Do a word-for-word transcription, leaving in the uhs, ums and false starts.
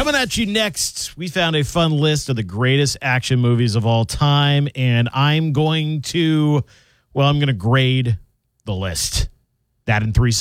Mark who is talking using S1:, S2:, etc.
S1: Coming at you next, we found a fun list of the greatest action movies of all time, and I'm going to, well, I'm going to grade the list. That in three